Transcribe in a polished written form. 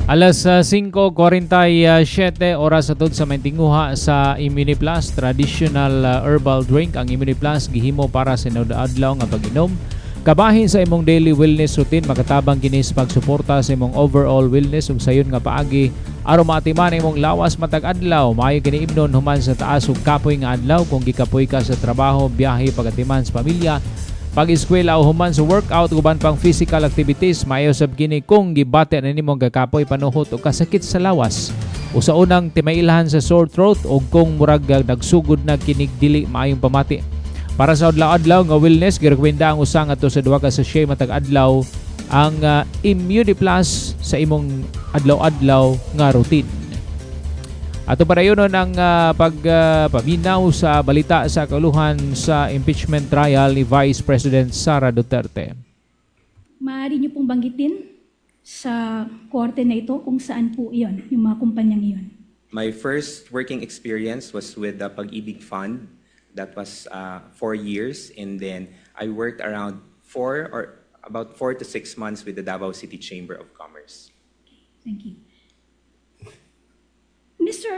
Alas 5:47 oras atod sa maintinguha sa Immuniplus, traditional herbal drink. Ang Immuniplus gihimo para sa adlaw nga pag-inom. Kabahin sa imong daily wellness routine, makatabang kinis pagsuporta sa imong overall wellness ug sayon nga paagi aron maatiman imong lawas matag adlaw. Maayo kini imnon human sa taas ug kapoy nga adlaw kung gikapoy ka sa trabaho, biyahe, pagatiman sa pamilya, pag-eskwela o human sa workout uban pang physical activities. Maayo sab kini kung gibati na nimong gakapoy panuhot o kasakit sa lawas o sa unang timailhan sa sore throat o kung murag nagsugod na kinig dili maayong pamati. Para sa adlaw-adlaw nga wellness, girekomenda ang usa ngadto sa 2 ka sachet matag adlaw ang Immuniplus sa imong adlaw-adlaw nga routine. Ato para yun ang pagpaminaw sa balita sa kauluhan sa impeachment trial ni Vice President Sara Duterte. Maaari niyo pong banggitin sa korte na ito kung saan po iyon, yung mga kumpanyang iyon. My first working experience was with the Pag-ibig Fund. That was 4 years, and then I worked around about 4 to 6 months with the Davao City Chamber of Commerce. Thank you. Mr.